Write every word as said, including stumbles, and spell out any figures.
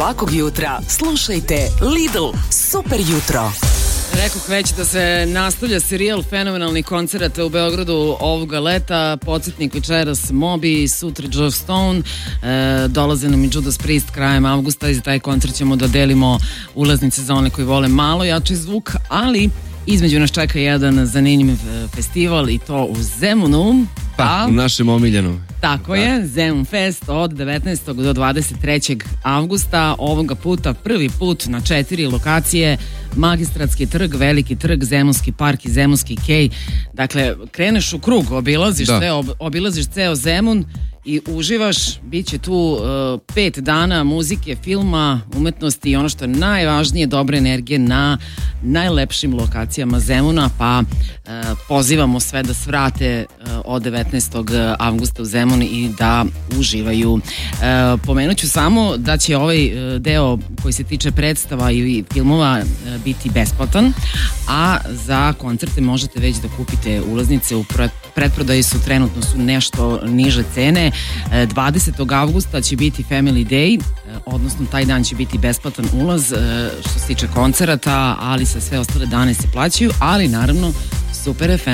Svakog jutra slušajte Lidl Super jutro. Rekoh već da se nastavlja serijal fenomenalnih koncerata u Beogradu ovoga leta. Podsjetnik večeras Moby, sutra Joss Stone, e, dolaze nam i Judas Priest krajem avgusta i za taj koncert ćemo da delimo ulaznice za one koji vole malo jači zvuk, ali između nas čeka jedan zanimljiv festival i to u Zemunu. Pa, u našem omiljenom. Tako je, Zemun Fest od devetnaestog do dvadeset trećeg avgusta, ovoga puta prvi put na četiri lokacije: Magistratski trg, Veliki trg, Zemunski park i Zemunski kej. Dakle, kreneš u krug, obilaziš, da. sve, ob, obilaziš ceo Zemun i uživaš. Biće tu uh, pet dana muzike, filma, umetnosti i ono što je najvažnije, dobre energije na najlepšim lokacijama Zemuna, pa uh, pozivamo sve da svrate uh, od devetnaestog avgusta u Zemun i da uživaju. Uh, pomenut ću samo da će ovaj uh, deo koji se tiče predstava i filmova uh, biti besplatan, a za koncerte možete već da kupite ulaznice, u pretprodaji su trenutno su nešto niže cene. dvadesetog avgusta će biti Family Day, odnosno taj dan će biti besplatan ulaz što se tiče koncerata, ali sa sve ostale dane se plaćaju, ali naravno Super ef em